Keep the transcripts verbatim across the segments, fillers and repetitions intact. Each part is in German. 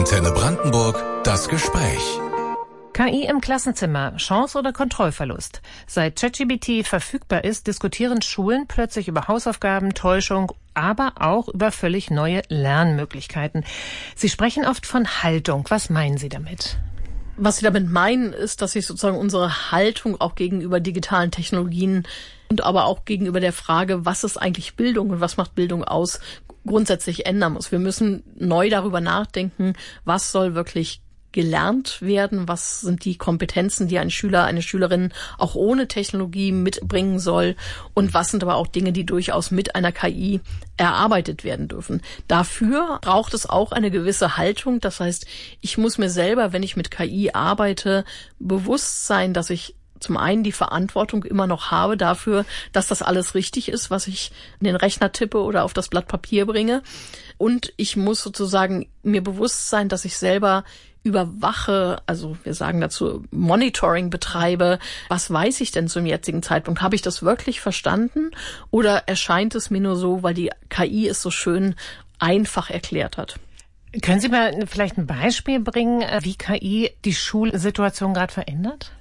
Antenne Brandenburg, das Gespräch. K I im Klassenzimmer, Chance oder Kontrollverlust? Seit ChatGPT verfügbar ist, diskutieren Schulen plötzlich über Hausaufgaben, Täuschung, aber auch über völlig neue Lernmöglichkeiten. Sie sprechen oft von Haltung. Was meinen Sie damit? Was Sie damit meinen, ist, dass sich sozusagen unsere Haltung auch gegenüber digitalen Technologien und aber auch gegenüber der Frage, was ist eigentlich Bildung und was macht Bildung aus, grundsätzlich ändern muss. Wir müssen neu darüber nachdenken, was soll wirklich gelernt werden, was sind die Kompetenzen, die ein Schüler, eine Schülerin auch ohne Technologie mitbringen soll und was sind aber auch Dinge, die durchaus mit einer K I erarbeitet werden dürfen. Dafür braucht es auch eine gewisse Haltung, das heißt, ich muss mir selber, wenn ich mit K I arbeite, bewusst sein, dass ich zum einen die Verantwortung immer noch habe dafür, dass das alles richtig ist, was ich in den Rechner tippe oder auf das Blatt Papier bringe. Und ich muss sozusagen mir bewusst sein, dass ich selber überwache, also wir sagen dazu Monitoring betreibe. Was weiß ich denn zum jetzigen Zeitpunkt? Habe ich das wirklich verstanden oder erscheint es mir nur so, weil die K I es so schön einfach erklärt hat? Können Sie mal vielleicht ein Beispiel bringen, wie K I die Schulsituation gerade verändert?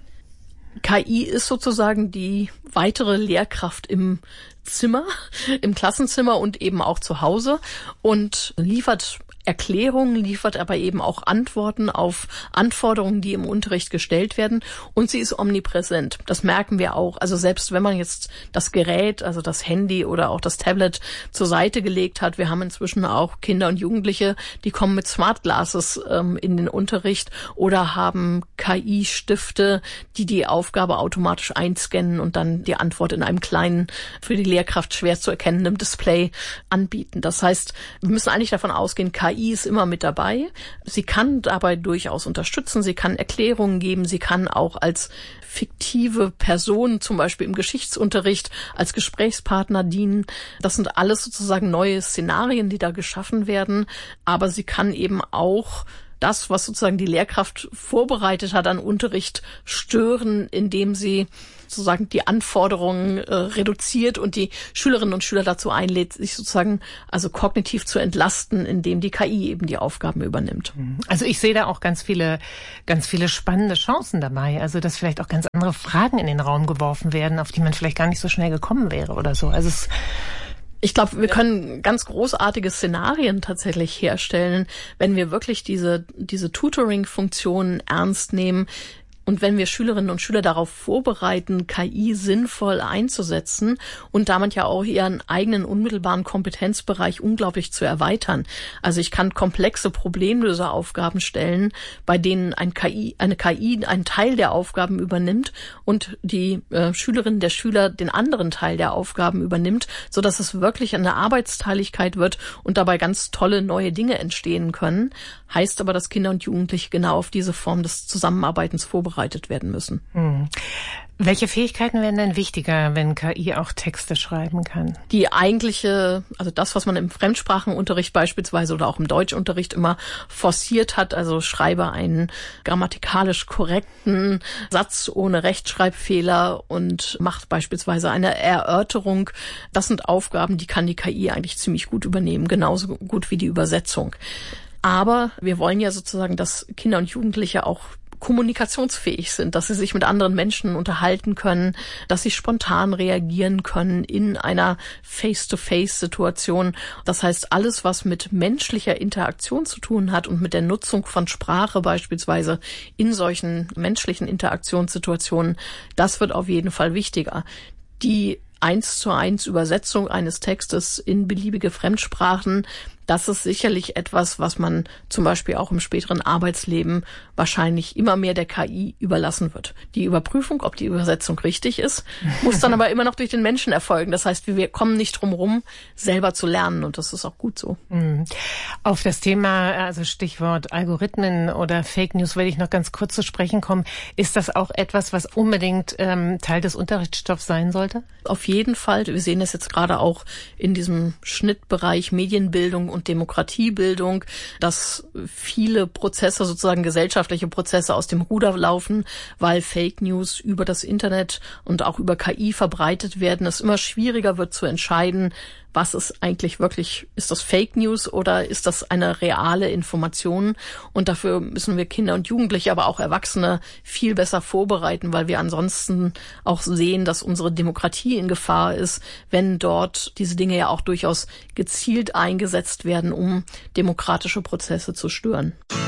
K I ist sozusagen die weitere Lehrkraft im Zimmer, im Klassenzimmer und eben auch zu Hause und liefert Erklärungen, liefert aber eben auch Antworten auf Anforderungen, die im Unterricht gestellt werden. Und sie ist omnipräsent. Das merken wir auch. Also selbst wenn man jetzt das Gerät, also das Handy oder auch das Tablet zur Seite gelegt hat, wir haben inzwischen auch Kinder und Jugendliche, die kommen mit Smart Glasses ähm, in den Unterricht oder haben K I-Stifte, die die Aufgabe automatisch einscannen und dann die Antwort in einem kleinen, für die Lehrkraft schwer zu erkennenden Display anbieten. Das heißt, wir müssen eigentlich davon ausgehen, K I ist immer mit dabei. Sie kann dabei durchaus unterstützen, sie kann Erklärungen geben, sie kann auch als fiktive Person, zum Beispiel im Geschichtsunterricht, als Gesprächspartner dienen. Das sind alles sozusagen neue Szenarien, die da geschaffen werden. Aber sie kann eben auch das, was sozusagen die Lehrkraft vorbereitet hat an Unterricht, stören, indem sie sozusagen die Anforderungen äh, reduziert und die Schülerinnen und Schüler dazu einlädt, sich sozusagen also kognitiv zu entlasten, indem die K I eben die Aufgaben übernimmt. Also ich sehe da auch ganz viele, ganz viele spannende Chancen dabei. Also dass vielleicht auch ganz andere Fragen in den Raum geworfen werden, auf die man vielleicht gar nicht so schnell gekommen wäre oder so. Also es Ich glaube, wir können ganz großartige Szenarien tatsächlich herstellen, wenn wir wirklich diese, diese Tutoring-Funktionen ernst nehmen. Und wenn wir Schülerinnen und Schüler darauf vorbereiten, K I sinnvoll einzusetzen und damit ja auch ihren eigenen unmittelbaren Kompetenzbereich unglaublich zu erweitern. Also ich kann komplexe Problemlöseraufgaben stellen, bei denen ein K I, eine K I einen Teil der Aufgaben übernimmt und die äh, Schülerin, der Schüler den anderen Teil der Aufgaben übernimmt, so dass es wirklich eine Arbeitsteiligkeit wird und dabei ganz tolle neue Dinge entstehen können. Heißt aber, dass Kinder und Jugendliche genau auf diese Form des Zusammenarbeitens vorbereitet werden müssen. Hm. Welche Fähigkeiten werden denn wichtiger, wenn K I auch Texte schreiben kann? Die eigentliche, also das, was man im Fremdsprachenunterricht beispielsweise oder auch im Deutschunterricht immer forciert hat, also schreibe einen grammatikalisch korrekten Satz ohne Rechtschreibfehler und macht beispielsweise eine Erörterung. Das sind Aufgaben, die kann die K I eigentlich ziemlich gut übernehmen, genauso gut wie die Übersetzung. Aber wir wollen ja sozusagen, dass Kinder und Jugendliche auch kommunikationsfähig sind, dass sie sich mit anderen Menschen unterhalten können, dass sie spontan reagieren können in einer Face-to-Face-Situation. Das heißt, alles, was mit menschlicher Interaktion zu tun hat und mit der Nutzung von Sprache beispielsweise in solchen menschlichen Interaktionssituationen, das wird auf jeden Fall wichtiger. Die eins zu eins Übersetzung eines Textes in beliebige Fremdsprachen, das ist sicherlich etwas, was man zum Beispiel auch im späteren Arbeitsleben wahrscheinlich immer mehr der K I überlassen wird. Die Überprüfung, ob die Übersetzung richtig ist, muss dann aber immer noch durch den Menschen erfolgen. Das heißt, wir kommen nicht drum rum, selber zu lernen, und das ist auch gut so. Auf das Thema, also Stichwort Algorithmen oder Fake News, werde ich noch ganz kurz zu sprechen kommen. Ist das auch etwas, was unbedingt ähm, Teil des Unterrichtsstoffs sein sollte? Auf jeden Fall. Wir sehen das jetzt gerade auch in diesem Schnittbereich Medienbildung und Demokratiebildung, dass viele Prozesse, sozusagen gesellschaftliche Prozesse, aus dem Ruder laufen, weil Fake News über das Internet und auch über K I verbreitet werden, es immer schwieriger wird zu entscheiden, was ist eigentlich wirklich, ist das Fake News oder ist das eine reale Information? Und dafür müssen wir Kinder und Jugendliche, aber auch Erwachsene viel besser vorbereiten, weil wir ansonsten auch sehen, dass unsere Demokratie in Gefahr ist, wenn dort diese Dinge ja auch durchaus gezielt eingesetzt werden, um demokratische Prozesse zu stören.